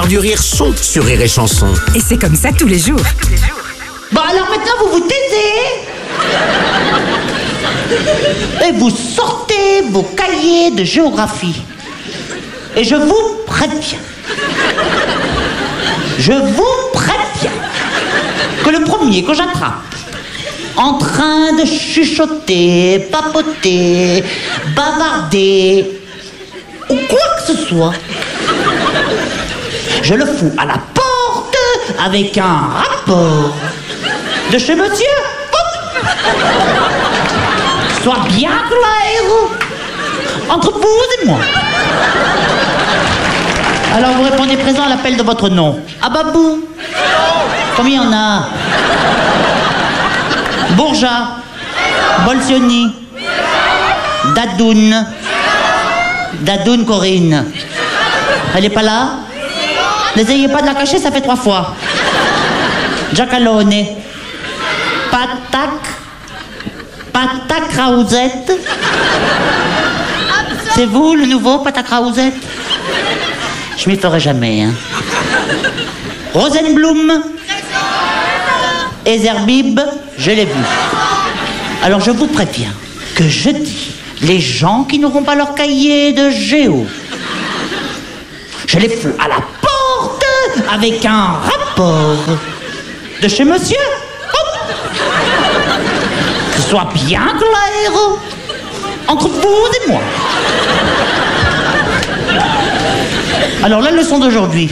Du rire sont sur Rire et Chanson. Et c'est comme ça tous les jours. Bon, alors maintenant, vous vous taisez et vous sortez vos cahiers de géographie. Et je vous préviens, que le premier que j'attrape en train de chuchoter, papoter, bavarder, ou quoi que ce soit, je le fous à la porte avec un rapport de chez monsieur. Hop. Soit bien clair entre vous et moi. Alors vous répondez présent à l'appel de votre nom. Ababou. Combien il y en a? Bourja. Bolsioni. Dadoun. Dadoun Corinne. Elle est pas là? N'essayez pas de la cacher, ça fait 3 fois. Giacalone. Patak Raouzette. C'est vous le nouveau Patak Raouzette? Je m'y ferai jamais, hein. Rosenblum. Ezerbib, je l'ai vu. Alors je vous préviens que jeudi, les gens qui n'auront pas leur cahier de géo, je les fous à la porte avec un rapport de chez monsieur. Hop. Que ce soit bien clair entre vous et moi. Alors la leçon d'aujourd'hui,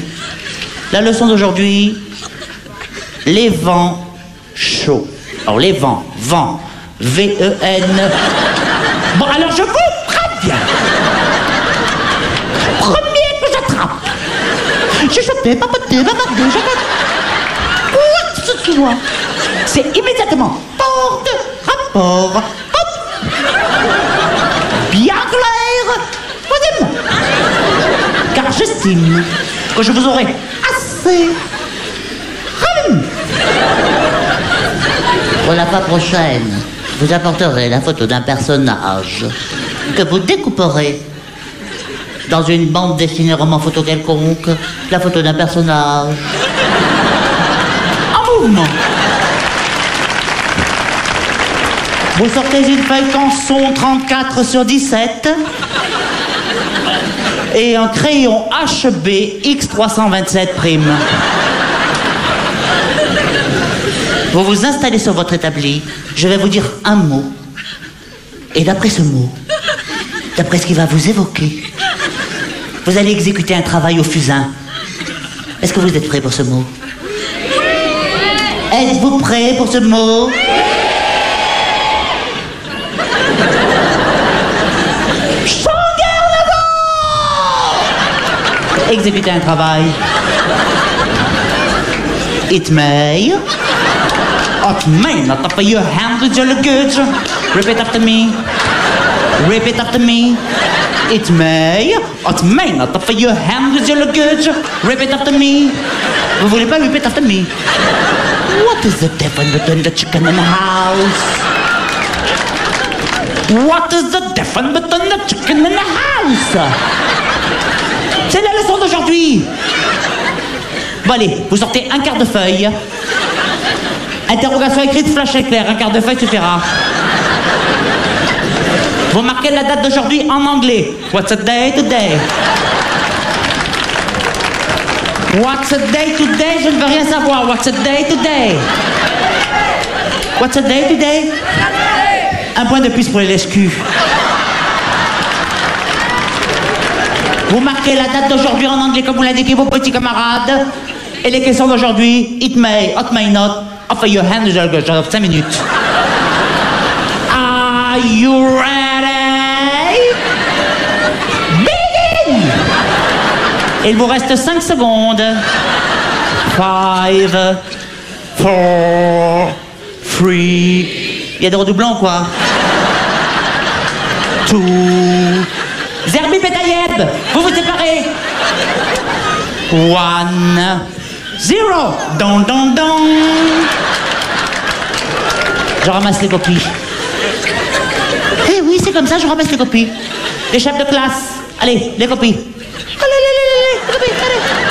les vents chauds. Alors les vents, V-E-N. Bon, alors je vous préviens. Premier que j'attrape. Chuchoter, papoter, bavarder, quoi que ce soit. C'est immédiatement porte, rapport, hop. Bien clair, posez-moi. Car j'estime que je vous aurai assez ramené. Pour la fois prochaine, vous apporterez la photo d'un personnage que vous découperez dans une bande dessinée roman photo quelconque, la photo d'un personnage en mouvement. Vous sortez une feuille canson 34 sur 17 et un crayon HB X327'. Vous vous installez sur votre établi, je vais vous dire un mot. Et d'après ce mot, d'après ce qui va vous évoquer, vous allez exécuter un travail au fusain. Est-ce que vous êtes prêts pour ce mot? Êtes-vous prêts pour ce mot? Exécuter un travail. It may not offer your hand with your luggage. Repeat after me. Repeat after me. It may not offer your hand with your luggage. Repeat after me. Vous voulez pas repeat after me? What is the difference between the chicken and the house? What is the difference between the chicken and the house? C'est la leçon d'aujourd'hui. Bon allez, vous sortez un quart de feuille. Interrogation écrite, flash éclair, un quart de feuille suffira. Vous marquez la date d'aujourd'hui en anglais. What's a day today? What's a day today? Je ne veux rien savoir. What's a day today? What's a day today? Un point de plus pour les lèche-culs. Vous marquez la date d'aujourd'hui en anglais comme vous l'indiquez vos petits camarades. Et les questions d'aujourd'hui, it may not, offer your hand, 5 minutes. Are you ready? Begin! Il vous reste 5 secondes. 5, 4, 3. Il y a des redoublants quoi? 2. Zerbi Betayeb, vous vous séparez. 1, 0. Don, don, don. Je ramasse les copies. Eh oui, c'est comme ça, je ramasse les copies. Les chefs de classe. Allez, les copies. Allez, les copies, allez.